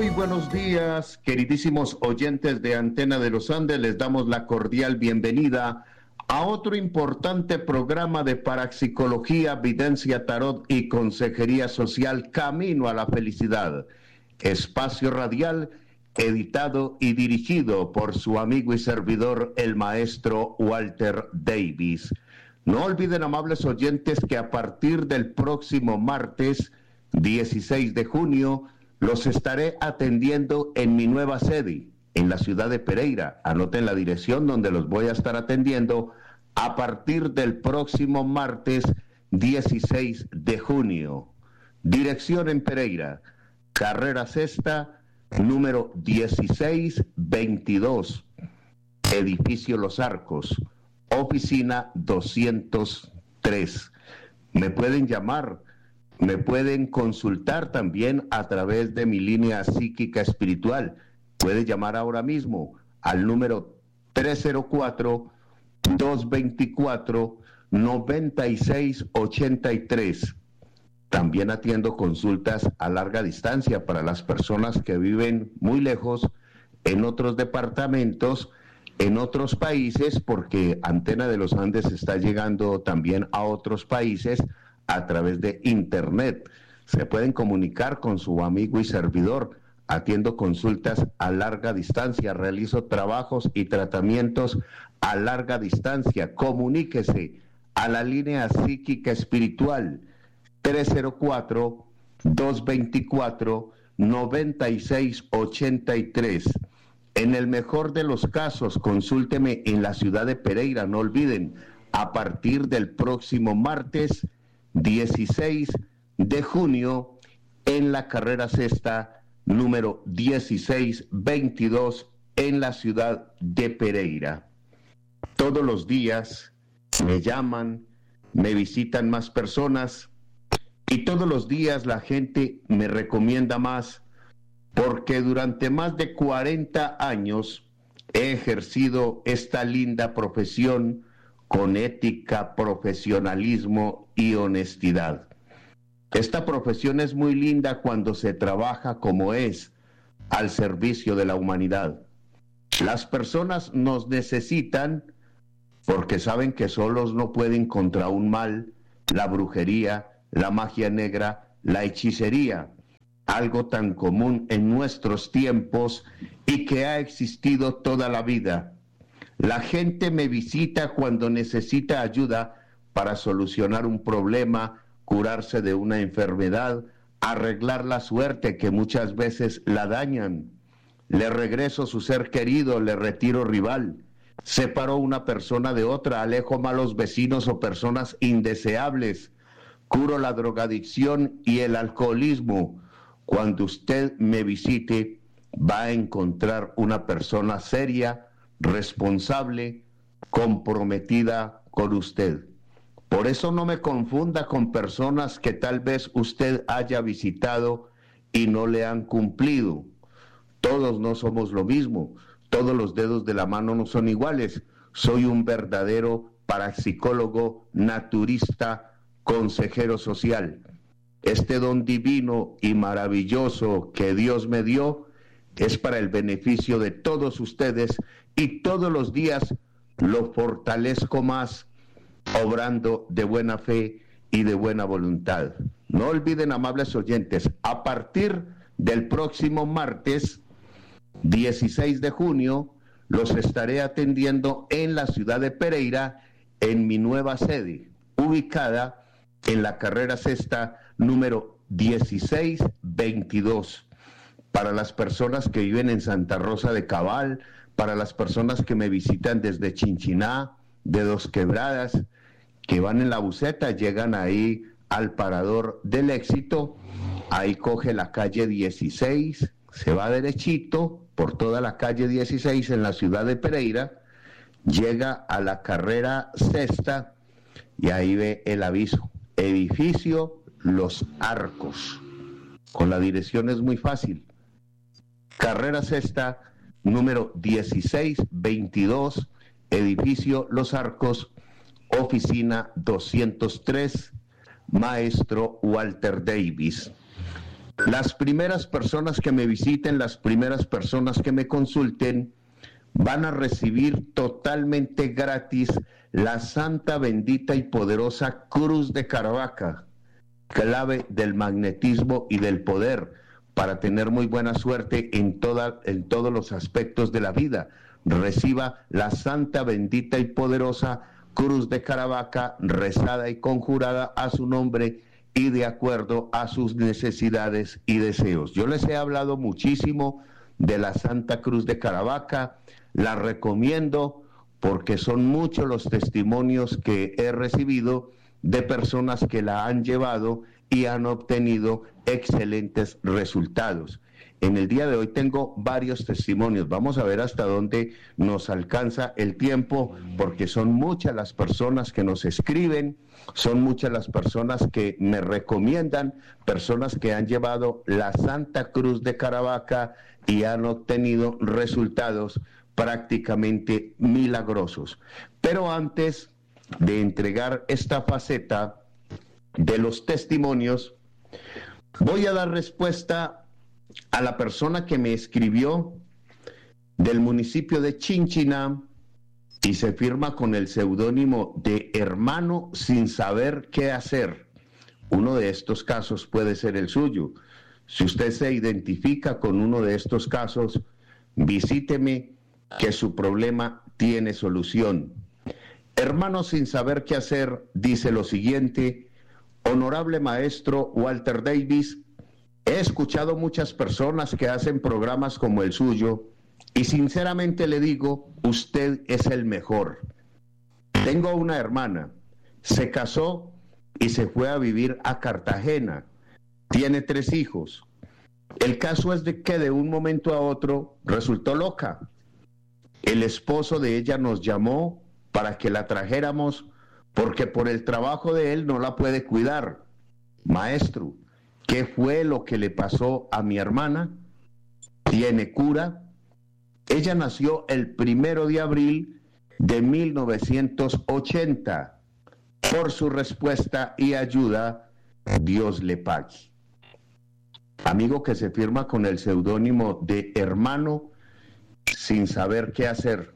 buenos días, queridísimos oyentes de Antena de los Andes. Les damos la cordial bienvenida a otro importante programa de parapsicología, videncia, tarot y consejería social, Camino a la Felicidad. Espacio radial editado y dirigido por su amigo y servidor, el maestro Walter Davis. No olviden, amables oyentes, que a partir del próximo martes 16 de junio los estaré atendiendo en mi nueva sede, en la ciudad de Pereira. Anoten la dirección donde los voy a estar atendiendo a partir del próximo martes 16 de junio. Dirección en Pereira, carrera sexta, número 1622, edificio Los Arcos, oficina 203. Me pueden llamar, me pueden consultar también a través de mi línea psíquica espiritual. Puede llamar ahora mismo al número 304-224-9683. También atiendo consultas a larga distancia para las personas que viven muy lejos, en otros departamentos, en otros países, porque Antena de los Andes está llegando también a otros países a través de internet. Se pueden comunicar con su amigo y servidor. Atiendo consultas a larga distancia, realizo trabajos y tratamientos a larga distancia. Comuníquese a la línea psíquica espiritual 304-224-9683. En el mejor de los casos, consúlteme en la ciudad de Pereira. No olviden, a partir del próximo martes 16 de junio, en la carrera sexta, número 1622, en la ciudad de Pereira. Todos los días me llaman, me visitan más personas y todos los días la gente me recomienda más, porque durante más de 40 años he ejercido esta linda profesión con ética, profesionalismo y honestidad. Esta profesión es muy linda cuando se trabaja como es, al servicio de la humanidad. Las personas nos necesitan porque saben que solos no pueden contra un mal, la brujería, la magia negra, la hechicería, algo tan común en nuestros tiempos y que ha existido toda la vida. La gente me visita cuando necesita ayuda para solucionar un problema, curarse de una enfermedad, arreglar la suerte que muchas veces la dañan. Le regreso su ser querido, le retiro rival. Separo una persona de otra, alejo malos vecinos o personas indeseables. Curo la drogadicción y el alcoholismo. Cuando usted me visite, va a encontrar una persona seria, responsable, comprometida con usted. Por eso no me confunda con personas que tal vez usted haya visitado y no le han cumplido. Todos no somos lo mismo, todos los dedos de la mano no son iguales. Soy un verdadero parapsicólogo, naturista, consejero social. Este don divino y maravilloso que Dios me dio es para el beneficio de todos ustedes y todos los días lo fortalezco más, obrando de buena fe y de buena voluntad. No olviden, amables oyentes, a partir del próximo martes 16 de junio los estaré atendiendo en la ciudad de Pereira, en mi nueva sede, ubicada en la carrera sexta, número 1622. Para las personas que viven en Santa Rosa de Cabal, para las personas que me visitan desde Chinchiná, de Dos Quebradas, que van en la buseta, llegan ahí al Parador del Éxito, ahí coge la calle 16, se va derechito por toda la calle 16 en la ciudad de Pereira, llega a la carrera sexta y ahí ve el aviso, edificio Los Arcos. Con la dirección es muy fácil. Carrera sexta, número 1622, edificio Los Arcos, oficina 203, maestro Walter Davis. Las primeras personas que me visiten, las primeras personas que me consulten, van a recibir totalmente gratis la santa, bendita y poderosa Cruz de Caravaca, clave del magnetismo y del poder para tener muy buena suerte en todos los aspectos de la vida. Reciba la santa, bendita y poderosa Cruz de Caravaca, rezada y conjurada a su nombre y de acuerdo a sus necesidades y deseos. Yo les he hablado muchísimo de la Santa Cruz de Caravaca, la recomiendo porque son muchos los testimonios que he recibido de personas que la han llevado y han obtenido excelentes resultados. En el día de hoy tengo varios testimonios. Vamos a ver hasta dónde nos alcanza el tiempo, porque son muchas las personas que nos escriben, son muchas las personas que me recomiendan, personas que han llevado la Santa Cruz de Caravaca y han obtenido resultados prácticamente milagrosos. Pero antes de entregar esta faceta de los testimonios, voy a dar respuesta a la persona que me escribió del municipio de Chinchiná y se firma con el seudónimo de Hermano Sin Saber Qué Hacer. Uno de estos casos puede ser el suyo. Si usted se identifica con uno de estos casos, visíteme, que su problema tiene solución. Hermano Sin Saber Qué Hacer dice lo siguiente: honorable maestro Walter Davis, he escuchado muchas personas que hacen programas como el suyo y sinceramente le digo, usted es el mejor. Tengo una hermana, se casó y se fue a vivir a Cartagena. Tiene 3 hijos. El caso es de que de un momento a otro resultó loca. El esposo de ella nos llamó para que la trajéramos porque por el trabajo de él no la puede cuidar. Maestro, ¿qué fue lo que le pasó a mi hermana? ¿Tiene cura? Ella nació el 1 de abril de 1980. Por su respuesta y ayuda, Dios le pague. Amigo que se firma con el seudónimo de Hermano Sin Saber Qué Hacer.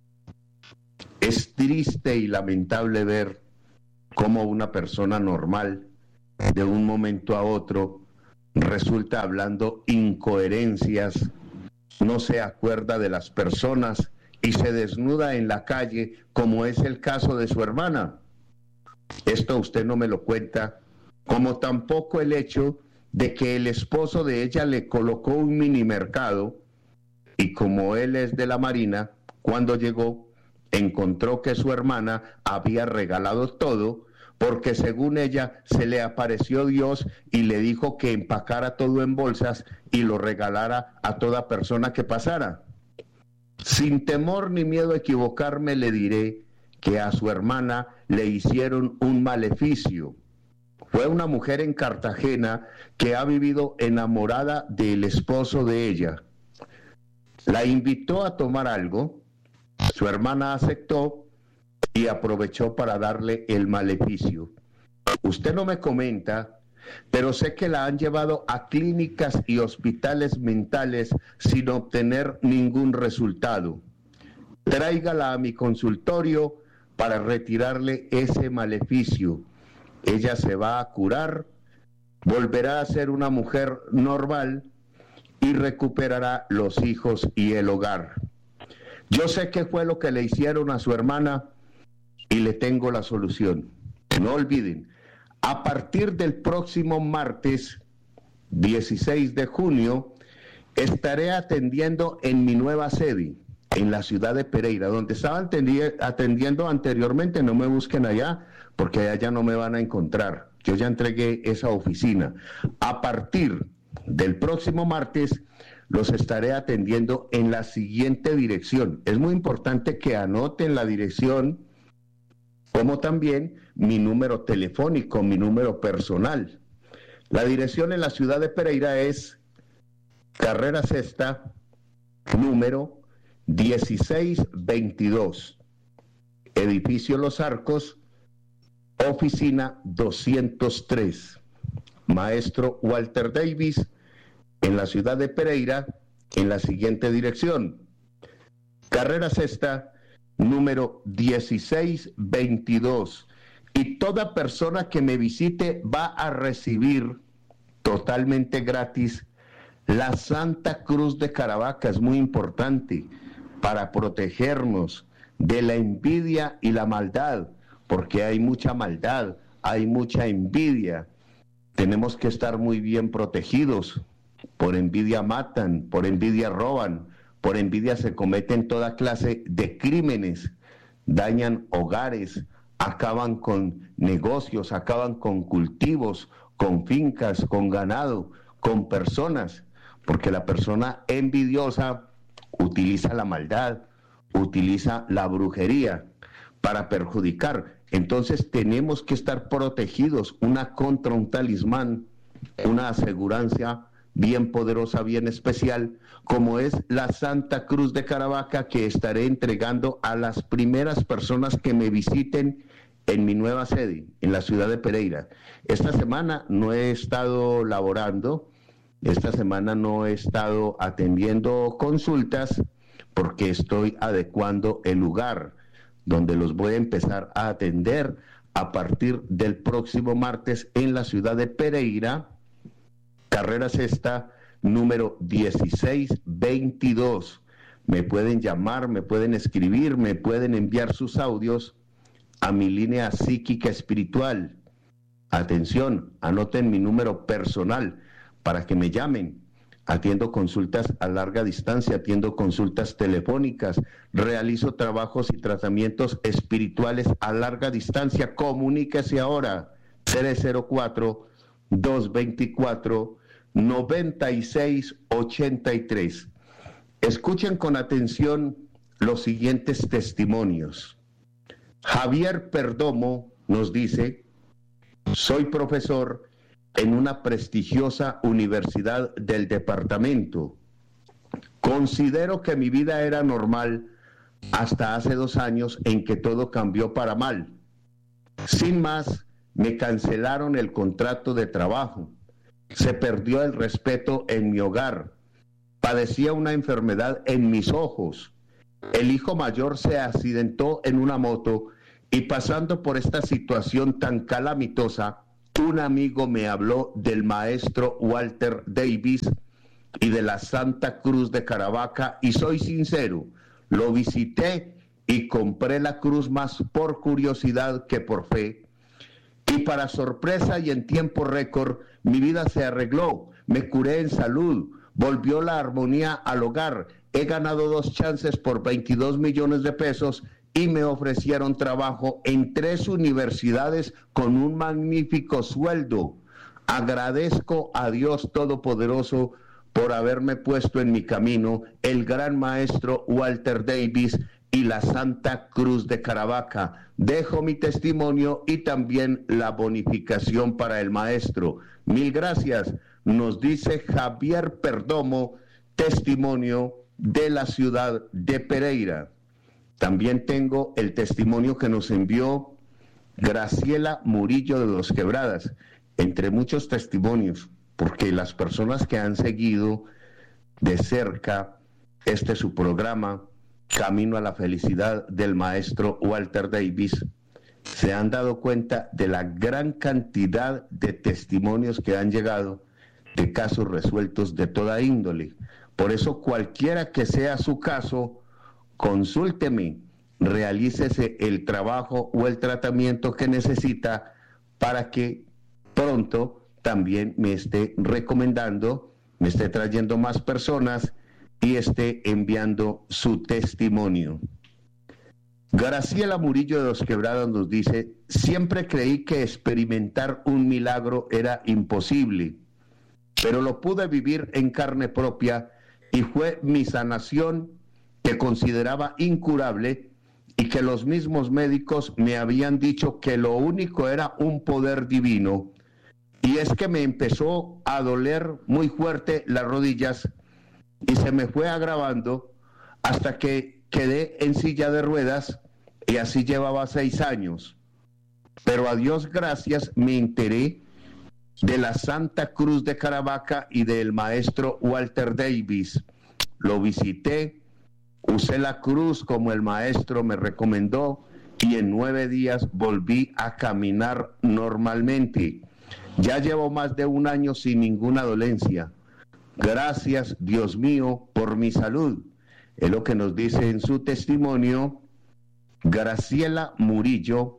Es triste y lamentable ver cómo una persona normal de un momento a otro resulta hablando incoherencias, no se acuerda de las personas y se desnuda en la calle, como es el caso de su hermana. Esto usted no me lo cuenta, como tampoco el hecho de que el esposo de ella le colocó un mini mercado y como él es de la Marina, cuando llegó encontró que su hermana había regalado todo, porque según ella se le apareció Dios y le dijo que empacara todo en bolsas y lo regalara a toda persona que pasara. Sin temor ni miedo a equivocarme, le diré que a su hermana le hicieron un maleficio. Fue una mujer en Cartagena que ha vivido enamorada del esposo de ella. La invitó a tomar algo, su hermana aceptó y aprovechó para darle el maleficio. Usted no me comenta, pero sé que la han llevado a clínicas y hospitales mentales sin obtener ningún resultado. Tráigala a mi consultorio para retirarle ese maleficio. Ella se va a curar, volverá a ser una mujer normal y recuperará los hijos y el hogar. Yo sé qué fue lo que le hicieron a su hermana y le tengo la solución. No olviden, a partir del próximo martes 16 de junio estaré atendiendo en mi nueva sede, en la ciudad de Pereira, donde estaba atendiendo anteriormente. No me busquen allá, porque allá no me van a encontrar. Yo ya entregué esa oficina. A partir del próximo martes los estaré atendiendo en la siguiente dirección. Es muy importante que anoten la dirección, como también mi número telefónico, mi número personal. La dirección en la ciudad de Pereira es Carrera Sexta, número 1622, edificio Los Arcos, oficina 203. Maestro Walter Davis, en la ciudad de Pereira en la siguiente dirección: Carrera Sexta, número 1622. Y toda persona que me visite va a recibir totalmente gratis la Santa Cruz de Caravaca. Es muy importante para protegernos de la envidia y la maldad, porque hay mucha maldad, hay mucha envidia. Tenemos que estar muy bien protegidos. Por envidia matan, por envidia roban, por envidia se cometen toda clase de crímenes, dañan hogares, acaban con negocios, acaban con cultivos, con fincas, con ganado, con personas, porque la persona envidiosa utiliza la maldad, utiliza la brujería para perjudicar. Entonces tenemos que estar protegidos, una contra un talismán, una asegurancia bien poderosa, bien especial, como es la Santa Cruz de Caravaca, que estaré entregando a las primeras personas que me visiten en mi nueva sede, en la ciudad de Pereira. Esta semana no he estado laborando, esta semana no he estado atendiendo consultas, porque estoy adecuando el lugar donde los voy a empezar a atender a partir del próximo martes en la ciudad de Pereira, Carrera Sexta, número 1622. Me pueden llamar, me pueden escribir, me pueden enviar sus audios a mi línea psíquica espiritual. Atención, anoten mi número personal para que me llamen. Atiendo consultas a larga distancia, atiendo consultas telefónicas, realizo trabajos y tratamientos espirituales a larga distancia. Comuníquese ahora, 304-224-9683. Escuchen con atención los siguientes testimonios. Javier Perdomo nos dice: soy profesor en una prestigiosa universidad del departamento. Considero que mi vida era normal hasta hace 2 años en que todo cambió para mal. Sin más, me cancelaron el contrato de trabajo. Se perdió el respeto en mi hogar. Padecía una enfermedad en mis ojos. El hijo mayor se accidentó en una moto y pasando por esta situación tan calamitosa, un amigo me habló del maestro Walter Davis y de la Santa Cruz de Caravaca, y soy sincero, lo visité y compré la cruz más por curiosidad que por fe. Y para sorpresa y en tiempo récord, mi vida se arregló, me curé en salud, volvió la armonía al hogar, he ganado 2 chances por 22 millones de pesos y me ofrecieron trabajo en 3 universidades con un magnífico sueldo. Agradezco a Dios Todopoderoso por haberme puesto en mi camino, el gran maestro Walter Davis y la Santa Cruz de Caravaca. Dejo mi testimonio y también la bonificación para el maestro. Mil gracias, nos dice Javier Perdomo, testimonio de la ciudad de Pereira. También tengo el testimonio que nos envió Graciela Murillo de Dos Quebradas, entre muchos testimonios, porque las personas que han seguido de cerca su programa, Camino a la Felicidad del maestro Walter Davis, se han dado cuenta de la gran cantidad de testimonios que han llegado de casos resueltos de toda índole. Por eso, cualquiera que sea su caso, consúlteme, realícese el trabajo o el tratamiento que necesita para que pronto también me esté recomendando, me esté trayendo más personas y esté enviando su testimonio. Graciela Murillo de Dos Quebradas nos dice: siempre creí que experimentar un milagro era imposible, pero lo pude vivir en carne propia y fue mi sanación, que consideraba incurable y que los mismos médicos me habían dicho que lo único era un poder divino. Y es que me empezó a doler muy fuerte las rodillas y se me fue agravando hasta que quedé en silla de ruedas, y así llevaba 6 años. Pero a Dios gracias me enteré de la Santa Cruz de Caravaca y del maestro Walter Davis. Lo visité, usé la cruz como el maestro me recomendó y en 9 días volví a caminar normalmente. Ya llevo más de 1 año sin ninguna dolencia. Gracias, Dios mío, por mi salud. Es lo que nos dice en su testimonio Graciela Murillo,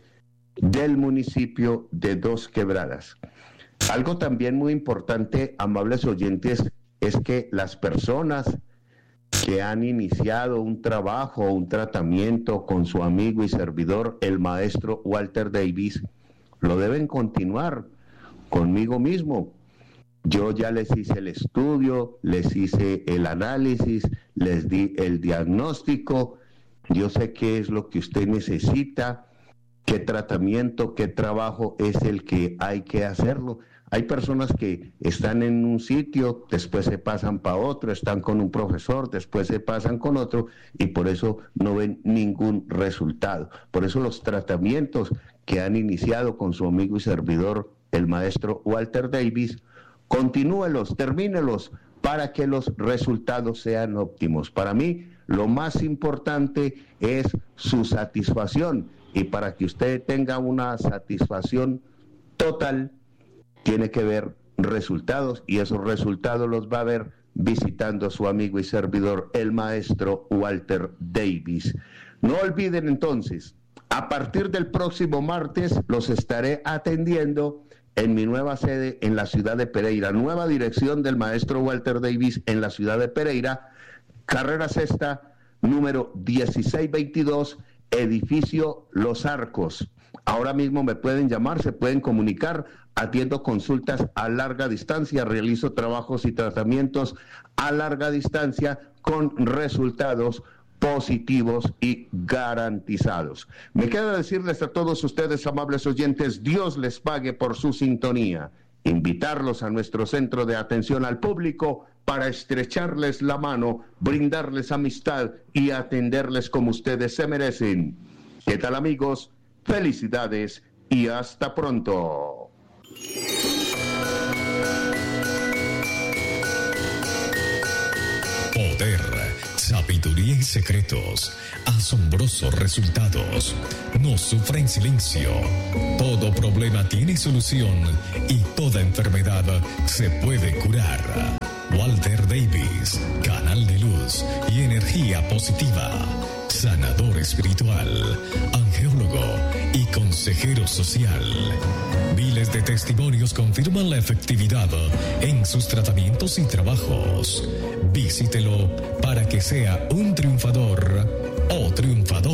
del municipio de Dos Quebradas. Algo también muy importante, amables oyentes, es que las personas que han iniciado un trabajo, un tratamiento con su amigo y servidor, el maestro Walter Davis, lo deben continuar conmigo mismo. Yo ya les hice el estudio, les hice el análisis, les di el diagnóstico. Yo sé qué es lo que usted necesita, qué tratamiento, qué trabajo es el que hay que hacerlo. Hay personas que están en un sitio, después se pasan para otro, están con un profesor, después se pasan con otro y por eso no ven ningún resultado. Por eso los tratamientos que han iniciado con su amigo y servidor, el maestro Walter Davis, continúelos, termínelos para que los resultados sean óptimos. Para mí, lo más importante es su satisfacción y para que usted tenga una satisfacción total, tiene que ver resultados y esos resultados los va a ver visitando a su amigo y servidor, el maestro Walter Davis. No olviden entonces, a partir del próximo martes los estaré atendiendo en mi nueva sede en la ciudad de Pereira, nueva dirección del maestro Walter Davis en la ciudad de Pereira, carrera sexta, número 1622, edificio Los Arcos. Ahora mismo me pueden llamar, se pueden comunicar, atiendo consultas a larga distancia, realizo trabajos y tratamientos a larga distancia con resultados positivos y garantizados. Me queda decirles a todos ustedes, amables oyentes, Dios les pague por su sintonía. Invitarlos a nuestro centro de atención al público para estrecharles la mano, brindarles amistad y atenderles como ustedes se merecen. ¿Qué tal, amigos? Felicidades y hasta pronto. Poder, sabiduría y secretos, asombrosos resultados. No sufra en silencio. Todo problema tiene solución y toda enfermedad se puede curar. Walter Davis, canal de luz y energía positiva, sanador espiritual, angeólogo y consejero social. Miles de testimonios confirman la efectividad en sus tratamientos y trabajos. Visítelo para que sea un triunfador o triunfadora.